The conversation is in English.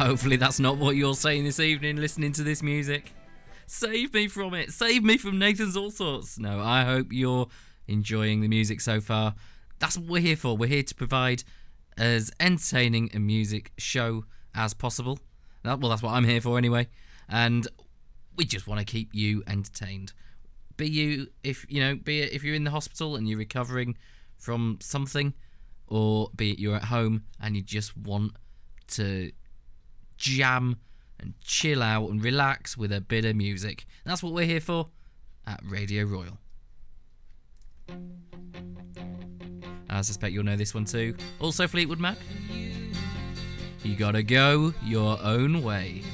Hopefully that's not what you're saying this evening listening to this music. Save me from it. Save me from Nathan's All Sorts. No, I hope you're enjoying the music so far. That's what we're here for. We're here to provide as entertaining a music show as possible. Well, that's what I'm here for anyway. And we just want to keep you entertained. Be it if you're in the hospital and you're recovering from something, or be it you're at home and you just want to jam and chill out and relax with a bit of music. That's what we're here for at Radio Royal. I suspect you'll know this one too. Also Fleetwood Mac. You gotta go your own way.